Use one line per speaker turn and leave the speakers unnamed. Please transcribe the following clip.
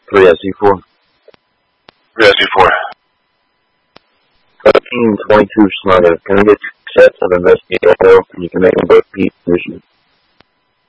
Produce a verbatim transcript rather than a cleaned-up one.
three S E four.
three S E four.
thirteen twenty-two Snyder. Can I get two sets of investigator help and you can make them both P position?